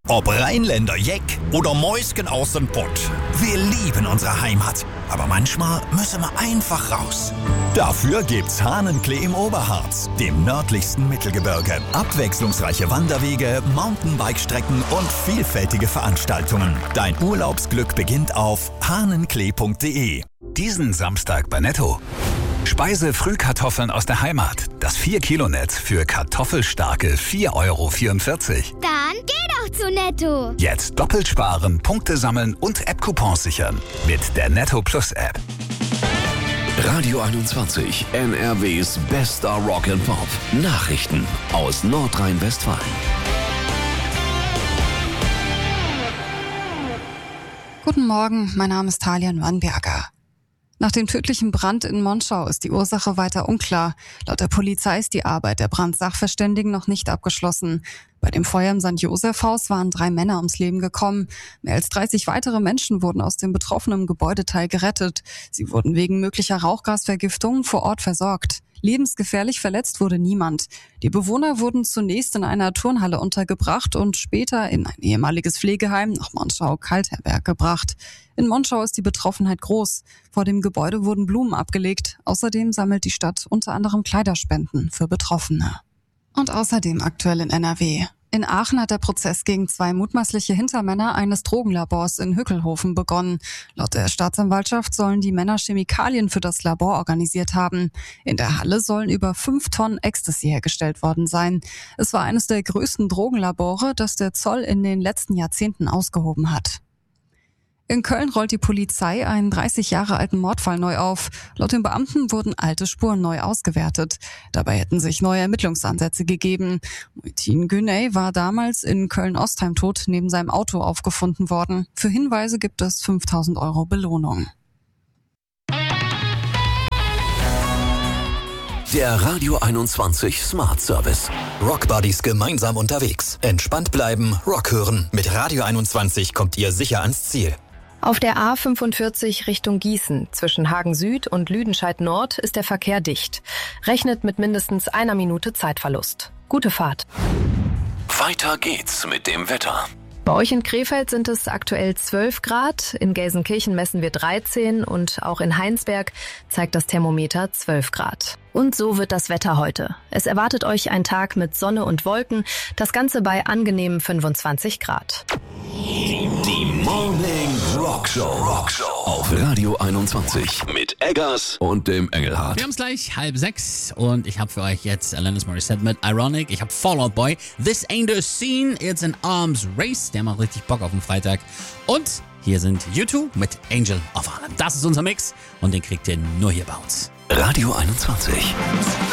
Ob Rheinländer Jeck oder Mäusken aus dem Pott. Wir lieben unsere Heimat. Aber manchmal müssen wir einfach raus. Dafür gibt's Hahnenklee im Oberharz, dem nördlichsten Mittelgebirge. Abwechslungsreiche Wanderwege, Mountainbike-Strecken und vielfältige Veranstaltungen. Dein Urlaubsglück beginnt auf hahnenklee.de. Diesen Samstag bei Netto. Speise-Frühkartoffeln aus der Heimat. Das 4-Kilo-Netz für kartoffelstarke 4,44 €. Dann geh doch zu Netto. Jetzt doppelt sparen, Punkte sammeln und App-Coupons sichern. Mit der Netto Plus App. Radio 21, NRWs bester Rock and Pop. Nachrichten aus Nordrhein-Westfalen. Guten Morgen, mein Name ist Talian Wannberger. Nach dem tödlichen Brand in Monschau ist die Ursache weiter unklar. Laut der Polizei ist die Arbeit der Brandsachverständigen noch nicht abgeschlossen. Bei dem Feuer im St. Joseph-Haus waren 3 Männer ums Leben gekommen. Mehr als 30 weitere Menschen wurden aus dem betroffenen Gebäudeteil gerettet. Sie wurden wegen möglicher Rauchgasvergiftung vor Ort versorgt. Lebensgefährlich verletzt wurde niemand. Die Bewohner wurden zunächst in einer Turnhalle untergebracht und später in ein ehemaliges Pflegeheim nach Monschau-Kaltherberg gebracht. In Monschau ist die Betroffenheit groß. Vor dem Gebäude wurden Blumen abgelegt. Außerdem sammelt die Stadt unter anderem Kleiderspenden für Betroffene. Und außerdem aktuell in NRW. In Aachen hat der Prozess gegen 2 mutmaßliche Hintermänner eines Drogenlabors in Hückelhofen begonnen. Laut der Staatsanwaltschaft sollen die Männer Chemikalien für das Labor organisiert haben. In der Halle sollen über 5 Tonnen Ecstasy hergestellt worden sein. Es war eines der größten Drogenlabore, das der Zoll in den letzten Jahrzehnten ausgehoben hat. In Köln rollt die Polizei einen 30 Jahre alten Mordfall neu auf. Laut den Beamten wurden alte Spuren neu ausgewertet. Dabei hätten sich neue Ermittlungsansätze gegeben. Muhittin Güney war damals in Köln-Ostheim tot neben seinem Auto aufgefunden worden. Für Hinweise gibt es 5.000 € Belohnung. Der Radio 21 Smart Service. Rockbuddies gemeinsam unterwegs. Entspannt bleiben, Rock hören. Mit Radio 21 kommt ihr sicher ans Ziel. Auf der A45 Richtung Gießen zwischen Hagen Süd und Lüdenscheid Nord ist der Verkehr dicht. Rechnet mit mindestens 1 Minute Zeitverlust. Gute Fahrt. Weiter geht's mit dem Wetter. Bei euch in Krefeld sind es aktuell 12 Grad, in Gelsenkirchen messen wir 13 und auch in Heinsberg zeigt das Thermometer 12 Grad. Und so wird das Wetter heute. Es erwartet euch ein Tag mit Sonne und Wolken, das Ganze bei angenehmen 25 Grad. Die Morning Rock Show auf Radio 21 mit Eggers und dem Engelhardt. Wir haben es gleich 5:30 und ich habe für euch jetzt Alanis Morissette mit Ironic. Ich habe Fall Out Boy, This Ain't a Scene, It's an Arms Race. Der macht richtig Bock auf den Freitag. Und hier sind U2 mit Angel of Harlem. Das ist unser Mix und den kriegt ihr nur hier bei uns. Radio 21.